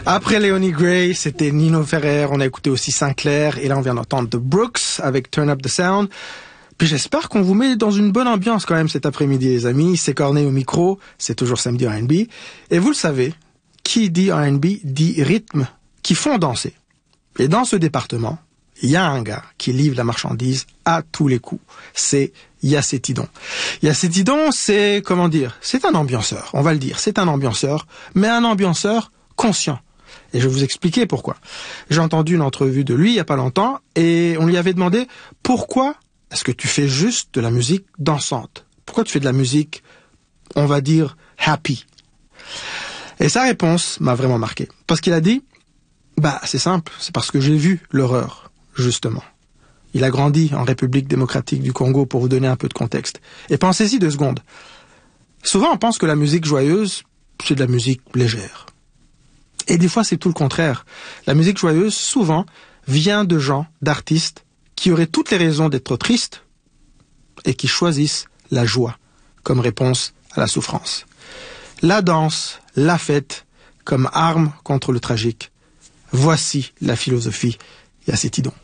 Après Léonie Gray, c'était Nino Ferrer, on a écouté aussi Sinclair, et là on vient d'entendre The Brooks avec Turn Up the Sound. Puis j'espère qu'on vous met dans une bonne ambiance quand même cet après-midi, les amis. C'est Corneille au micro, c'est toujours samedi R&B. Et vous le savez, qui dit R&B dit rythme qui font danser. Et dans ce département, il y a un gars qui livre la marchandise à tous les coups. C'est Yassé Tidon. Yassé Tidon, c'est, comment dire, c'est un ambianceur, on va le dire. C'est un ambianceur, mais un ambianceur conscient. Et je vais vous expliquer pourquoi. J'ai entendu une entrevue de lui il y a pas longtemps, et on lui avait demandé pourquoi est-ce que tu fais juste de la musique dansante? Pourquoi tu fais de la musique, on va dire, happy? Et sa réponse m'a vraiment marqué. Parce qu'il a dit, c'est simple, c'est parce que j'ai vu l'horreur, justement. Il a grandi en République démocratique du Congo, pour vous donner un peu de contexte. Et pensez-y 2 secondes. Souvent, on pense que la musique joyeuse, c'est de la musique légère. Et des fois, c'est tout le contraire. La musique joyeuse, souvent, vient de gens, d'artistes, qui auraient toutes les raisons d'être tristes et qui choisissent la joie comme réponse à la souffrance. La danse, la fête, comme arme contre le tragique. Voici la philosophie Yassé Tidon.